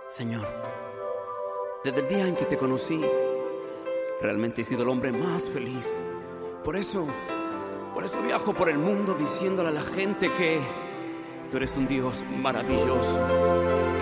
Señor, desde el día en que te conocí, realmente he sido el hombre más feliz. Por eso viajo por el mundo diciéndole a la gente que tú eres un Dios maravilloso.